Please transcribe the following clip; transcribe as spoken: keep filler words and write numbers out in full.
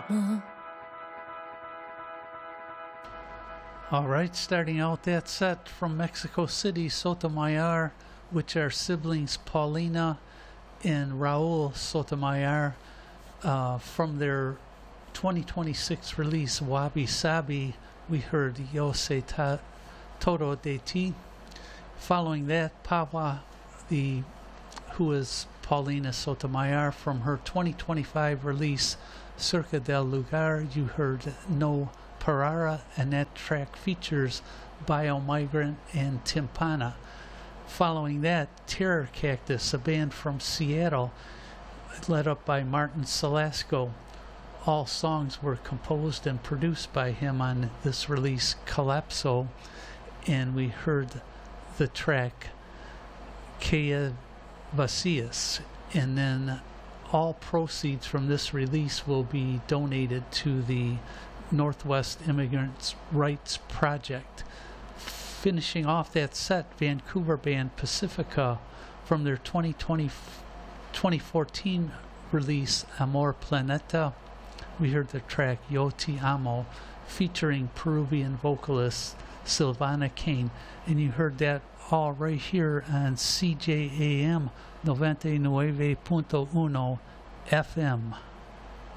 All right, starting out that set from Mexico City, Sotomayor, which are siblings Paulina and Raul Sotomayor, uh, from their twenty twenty-six release Wabi Sabi, we heard Yo Se Ta- Todo de Ti. Following that, Pawa, the who is Paulina Sotomayor, from her twenty twenty-five release Cerca del Lugar, you heard No Parara, and that track features Biomigrant and Timpana. Following that, Terror Cactus, a band from Seattle, led up by Martin Salasco. All songs were composed and produced by him on this release, Calypso, and we heard the track Kea Vasius. And then all proceeds from this release will be donated to the Northwest Immigrants' Rights Project. Finishing off that set, Vancouver band Pacifica, from their twenty twenty, twenty fourteen release Amor Planeta, we heard the track Yo Te Amo, featuring Peruvian vocalist Silvana Kane, and you heard that all right here on C J A M ninety-nueve point uno F M.